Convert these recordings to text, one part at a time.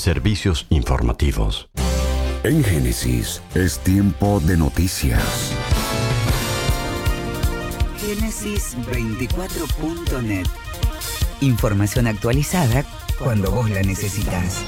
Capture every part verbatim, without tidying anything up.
Servicios informativos. En Génesis es tiempo de noticias. Génesis veinticuatro punto net. Información actualizada cuando vos la necesitas.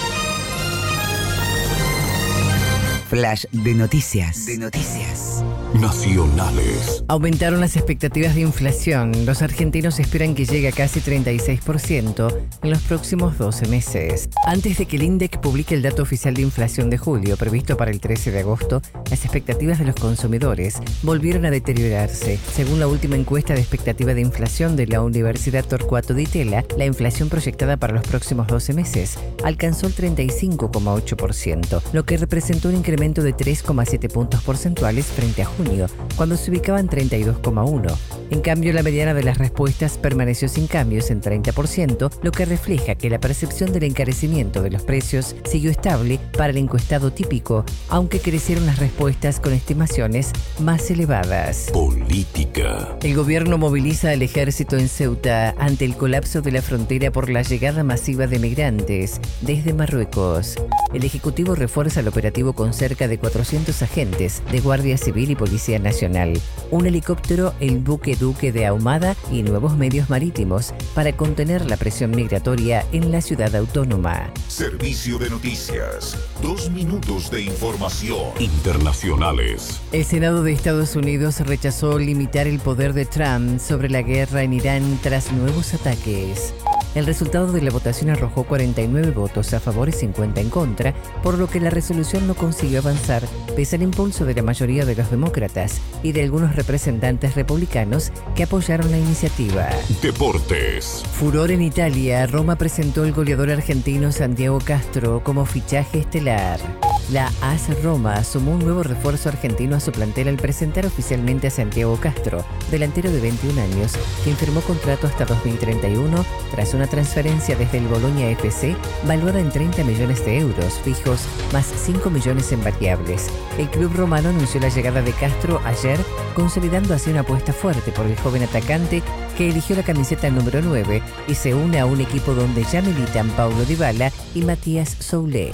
Flash de noticias. De noticias. Nacionales. Aumentaron las expectativas de inflación. Los argentinos esperan que llegue a casi treinta y seis por ciento en los próximos doce meses. Antes de que el INDEC publique el dato oficial de inflación de julio, previsto para el trece de agosto, las expectativas de los consumidores volvieron a deteriorarse. Según la última encuesta de expectativa de inflación de la Universidad Torcuato Di Tella, la inflación proyectada para los próximos doce meses alcanzó el treinta y cinco coma ocho por ciento, lo que representó un incremento de tres coma siete puntos porcentuales frente a junio, cuando se ubicaba en treinta y dos coma uno. En cambio, la mediana de las respuestas permaneció sin cambios en treinta por ciento, lo que refleja que la percepción del encarecimiento de los precios siguió estable para el encuestado típico, aunque crecieron las respuestas con estimaciones más elevadas. Política. El gobierno moviliza al ejército en Ceuta ante el colapso de la frontera por la llegada masiva de migrantes desde Marruecos. El Ejecutivo refuerza el operativo con cerca de cuatrocientos agentes de Guardia Civil y Policía Nacional, un helicóptero, el buque Duque de Ahumada y nuevos medios marítimos para contener la presión migratoria en la ciudad autónoma. Servicio de noticias. Dos minutos de información. Internacionales. El Senado de Estados Unidos rechazó limitar el poder de Trump sobre la guerra en Irán tras nuevos ataques. El resultado de la votación arrojó cuarenta y nueve votos a favor y cincuenta en contra, por lo que la resolución no consiguió avanzar, pese al impulso de la mayoría de los demócratas y de algunos representantes republicanos que apoyaron la iniciativa. Deportes. Furor en Italia. Roma presentó al goleador argentino Santiago Castro como fichaje estelar. La A S Roma sumó un nuevo refuerzo argentino a su plantel al presentar oficialmente a Santiago Castro, delantero de veintiún años, quien firmó contrato hasta dos mil treinta y uno tras una transferencia desde el Bologna F C valuada en treinta millones de euros fijos más cinco millones en variables. El club romano anunció la llegada de Castro ayer, consolidando así una apuesta fuerte por el joven atacante que eligió la camiseta número nueve y se une a un equipo donde ya militan Paulo Dybala y Matías Soulé.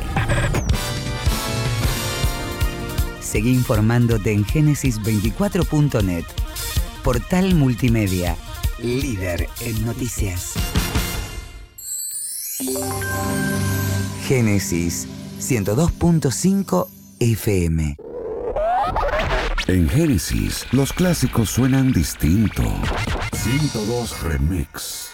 Seguí informándote en Génesis veinticuatro punto net. Portal multimedia, líder en noticias. Génesis ciento dos punto cinco F M. En Génesis, los clásicos suenan distinto. ciento dos Remix.